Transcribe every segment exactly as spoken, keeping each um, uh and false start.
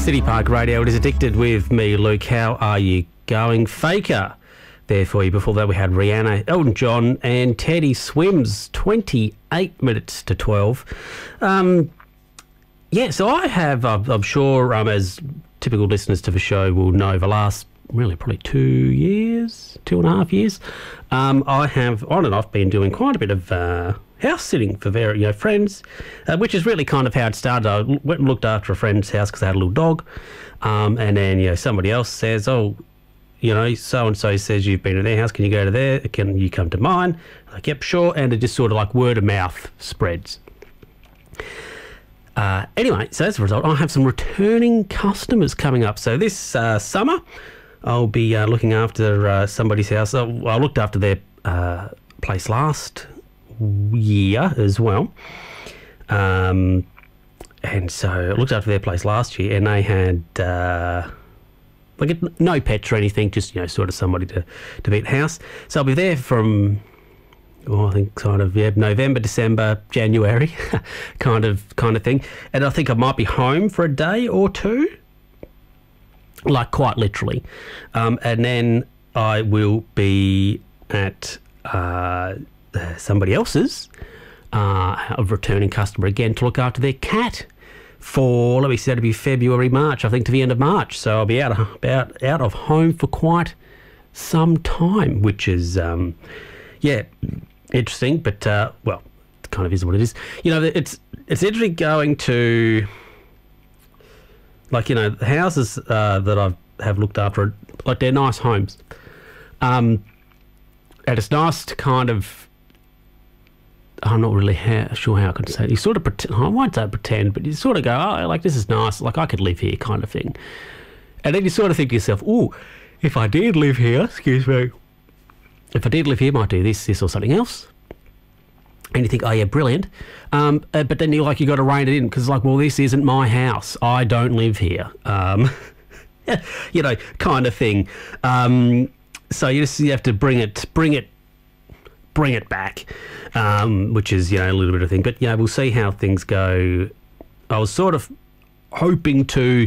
City Park Radio. It is Addicted with me, Luke. How are you going? Faker there for you. Before that, we had Rihanna, Elton John, and Teddy Swims. twenty-eight minutes to twelve. Um, yeah, so I have, I'm, I'm sure, um, as typical listeners to the show will know, the last really probably two years, two and a half years, um, I have on and off been doing quite a bit of uh, house sitting for various, you know, friends, uh, which is really kind of how it started. I went and looked after a friend's house because they had a little dog, um, and then, you know, somebody else says, oh, you know, so-and-so says you've been to their house, can you go to there? Can you come to mine? I'm like, yep, sure. And it just sort of like word of mouth spreads. Uh, anyway, so as a result, I have some returning customers coming up. So this uh, summer, I'll be uh, looking after uh, somebody's house. I, I looked after their uh, place last year as well. Um, and so I looked after their place last year, and they had uh, like no pets or anything, just, you know, sort of somebody to, to be at the house. So I'll be there from, oh, I think kind of, yeah, November, December, January kind of kind of thing. And I think I might be home for a day or two. Like quite literally. Um, and then I will be at uh, somebody else's, uh, a returning customer again, to look after their cat for, let me say, it'll be February, March, I think to the end of March. So I'll be out of, about, out of home for quite some time, which is, um, yeah, interesting. But, uh, well, it kind of is what it is. You know, it's it's interesting going to... Like, you know, the houses uh, that I have looked after, like, they're nice homes. Um, and it's nice to kind of, I'm not really ha- sure how I can say it. You sort of pretend, I won't say pretend, but you sort of go, oh, like, this is nice. Like, I could live here kind of thing. And then you sort of think to yourself, oh, if I did live here, excuse me, if I did live here, I might do this, this or something else. And you think, oh, yeah, brilliant. Um, uh, but then you're like, you got to rein it in because, like, well, this isn't my house. I don't live here. Um, you know, kind of thing. Um, so you just you have to bring it, bring it, bring it back, um, which is, you know, a little bit of thing. But, yeah, we'll see how things go. I was sort of hoping to,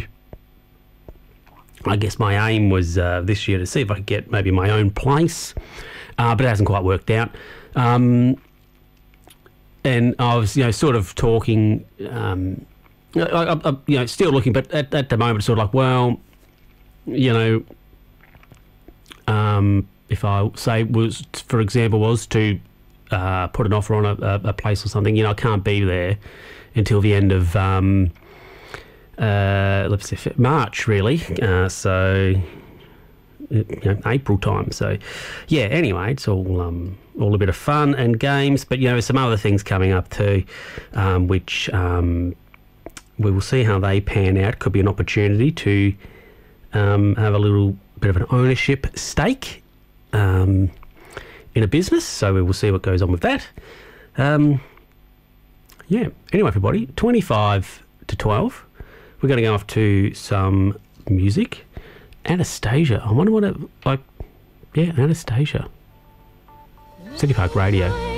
I guess my aim was uh, this year to see if I could get maybe my own place, uh, but it hasn't quite worked out. Um And I was, you know, sort of talking, um, I, I, I, you know, still looking, but at, at the moment, it's sort of like, well, you know, um, if I say was, for example, was to uh, put an offer on a, a, a place or something, you know, I can't be there until the end of, um, uh, let's see, March, really. Uh, so, you know, April time. So, yeah, anyway, it's all um, all a bit of fun and games, but, you know, there's some other things coming up too, um, which um, we will see how they pan out. Could be an opportunity to um, have a little bit of an ownership stake um, in a business, so we will see what goes on with that. Um, yeah, anyway, everybody, twenty-five to twelve, we're going to go off to some music. Anastasia. I wonder what it, like, yeah, Anastasia. City Park Radio.